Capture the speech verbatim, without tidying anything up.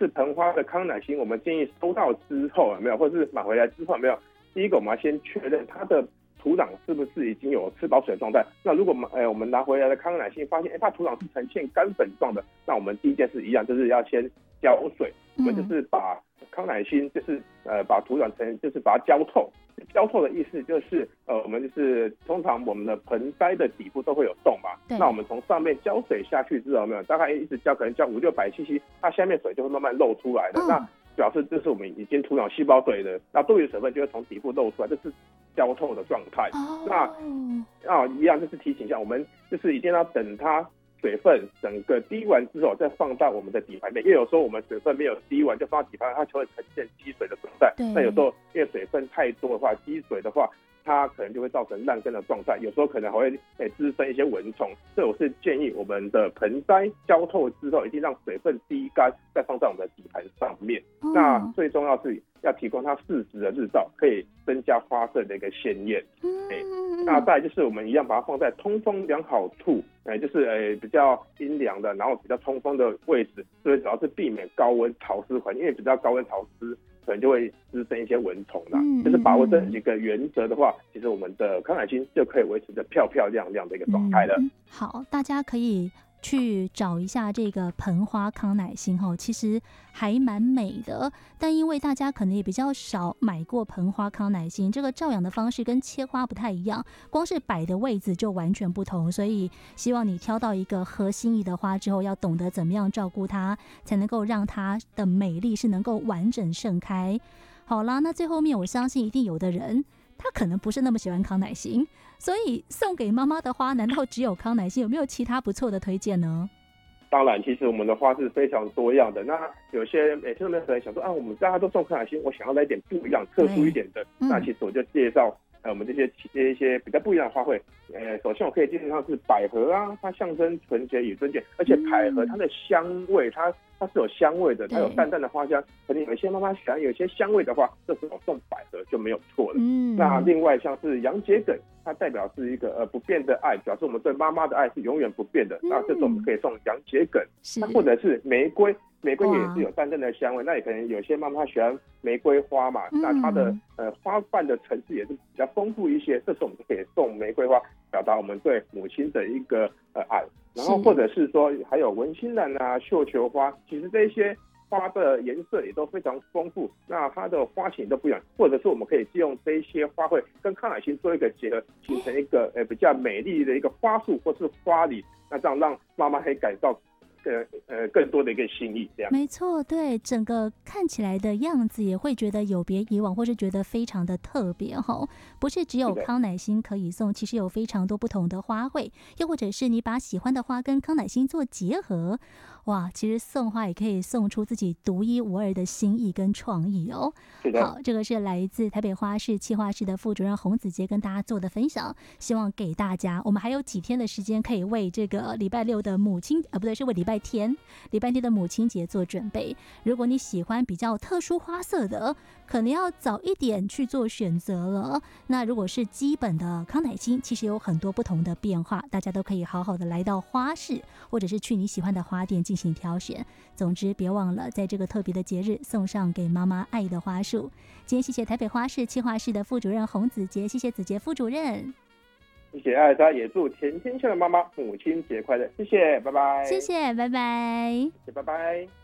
就是盆花的康乃馨，我们建议收到之后有没有，或者是买回来之后有没有，第一个我们要先确认它的土壤是不是已经有吃饱水的状态。那如果呃我们拿回来的康乃馨发现，哎，它土壤是呈现干粉状的，那我们第一件事一样，就是要先浇水。我们就是把康乃馨，就是呃把土壤成，就是把它浇透。浇透的意思就是呃我们就是通常我们的盆栽的底部都会有洞嘛，那我们从上面浇水下去之后，没有大概一直浇，可能浇五六百 C C， 它下面水就会慢慢漏出来的。嗯、那表示这是我们已经土壤吸饱水的，那多余的水分就会从底部漏出来，这是浇透的状态。哦、那啊一样就是提醒一下，我们就是一定要等它水分整个滴完之后，再放到我们的底盘面。因为有时候我们水分没有滴完就放到底盘，它就会呈现积水的状态。那有时候因为水分太多的话，积水的话，它可能就会造成烂根的状态，有时候可能还会诶滋生一些蚊虫。所以我是建议我们的盆栽浇透之后，一定让水分滴干，再放在我们的底盘上面。嗯、那最重要是要提供它适时的日照，可以增加花色的一个鲜艳。嗯、那再来就是我们一样把它放在通风良好处，呃，就是呃比较阴凉的，然后比较通风的位置，所以主要是避免高温潮湿环境，因为比较高温潮湿，可能就会滋生一些蚊虫啦。嗯、就是把握这几个原则的话，其实我们的康乃馨就可以维持着漂漂亮亮的一个状态了。 嗯、好，大家可以去找一下这个盆花康乃馨，其实还蛮美的，但因为大家可能也比较少买过盆花康乃馨，这个照养的方式跟切花不太一样，光是摆的位置就完全不同，所以希望你挑到一个合心意的花之后，要懂得怎么样照顾它，才能够让它的美丽是能够完整盛开。好啦，那最后面我相信一定有的人他可能不是那么喜欢康乃馨，所以送给妈妈的花难道只有康乃馨？有没有其他不错的推荐呢？ 当然，其实我们的花是非常多样的。那有些每次都可能想说啊，我们大家都送康乃馨，我想要来点不一样、特殊一点的。嗯、那其实我就介绍呃我们这些一些比较不一样的花卉。呃，首先我可以介绍是百合啊，它象征纯洁与尊敬，而且百合它的香味，它它是有香味的，它有淡淡的花香。可能有一些妈妈喜欢有一些香味的话，这时候送百合就没有错了。嗯，那另外像是洋桔梗，它代表是一个呃不变的爱，表示我们对妈妈的爱是永远不变的。嗯、那这时候我们可以送洋桔梗，那或者是玫瑰。玫瑰也是有淡淡的香味，那也可能有些妈妈喜欢玫瑰花嘛，嗯、那它的呃花瓣的层次也是比较丰富一些，这时候我们就可以送玫瑰花，表达我们对母亲的一个呃爱。然后或者是说还有文心兰啊、绣球花，其实这些花的颜色也都非常丰富，那它的花型都不一样，或者是我们可以借用这些花卉跟康乃馨做一个结合，形成一个呃比较美丽的一个花束或是花礼，那这样让妈妈可以感到更呃更多的一个心意，这样没错，对，整个看起来的样子也会觉得有别以往，或是觉得非常的特别哈。不是只有康乃馨可以送，其实有非常多不同的花卉，又或者是你把喜欢的花跟康乃馨做结合，哇，其实送花也可以送出自己独一无二的心意跟创意哦。好，这个是来自台北花市企划室的副主任洪子杰跟大家做的分享，希望给大家，我们还有几天的时间可以为这个礼拜六的母亲，呃，不对，是为礼拜天，礼拜天的母亲节做准备。如果你喜欢比较特殊花色的，可能要早一点去做选择了。那如果是基本的康乃馨，其实有很多不同的变化，大家都可以好好的来到花市，或者是去你喜欢的花店进行挑选。总之别忘了在这个特别的节日送上给妈妈爱的花束。今天谢谢台北花市企划室的副主任洪子杰，谢谢子杰副主任。 谢谢艾莎，也祝全天下的妈妈母亲节快乐，谢谢，拜拜。 谢谢，拜拜。 谢谢，拜拜。